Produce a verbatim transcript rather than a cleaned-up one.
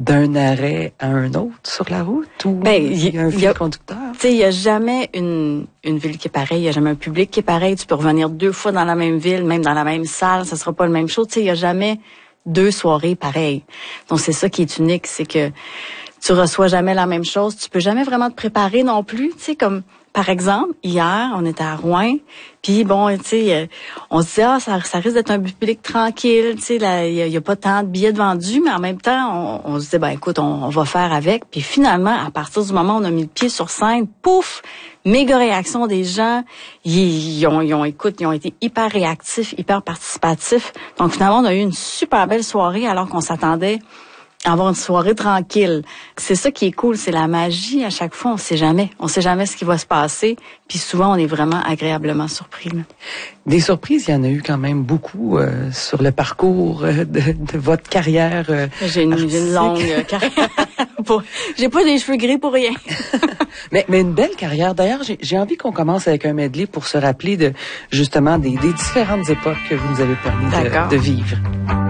d'un arrêt à un autre sur la route ou ben, il y a un fil conducteur? Tu sais, il y a jamais une une ville qui est pareille, il y a jamais un public qui est pareil. Tu peux revenir deux fois dans la même ville, même dans la même salle, ça sera pas la même chose. Tu sais, il y a jamais deux soirées pareilles. Donc c'est ça qui est unique, c'est que tu reçois jamais la même chose, tu peux jamais vraiment te préparer non plus, tu sais, comme par exemple, hier, on était à Rouen, puis bon, tu sais, on se disait, ah, ça, ça risque d'être un public tranquille, tu sais, il y, y a pas tant de billets de vendus, mais en même temps, on, on se disait, ben écoute, on, on va faire avec. Puis finalement, à partir du moment où on a mis le pied sur scène, pouf, méga réaction des gens, ils, ils ont, ils ont, écoute, ils ont été hyper réactifs, hyper participatifs. Donc finalement, on a eu une super belle soirée alors qu'on s'attendait avoir une soirée tranquille. C'est ça qui est cool, c'est la magie à chaque fois, on sait jamais. On sait jamais ce qui va se passer, puis souvent on est vraiment agréablement surpris. Là. Des surprises, il y en a eu quand même beaucoup euh, sur le parcours euh, de, de votre carrière euh, J'ai une, j'ai une longue euh, carrière. pour, j'ai pas des cheveux gris pour rien. mais, mais une belle carrière. D'ailleurs, j'ai, j'ai envie qu'on commence avec un medley pour se rappeler de justement des, des différentes époques que vous nous avez permis de, de vivre.